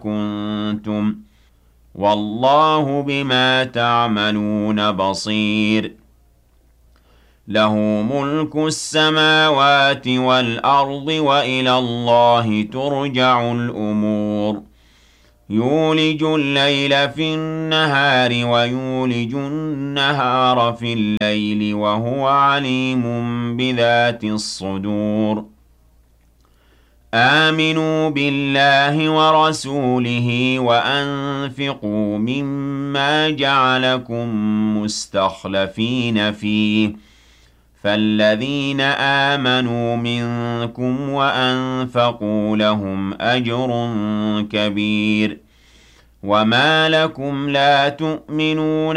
كنتم والله بما تعملون بصير له ملك السماوات والأرض وإلى الله ترجع الأمور يولج الليل في النهار ويولج النهار في الليل وهو عليم بذات الصدور آمنوا بالله ورسوله وأنفقوا مما جعلكم مستخلفين فيه فالذين آمنوا منكم وأنفقوا لهم أجر كبير وما لكم لا تؤمنون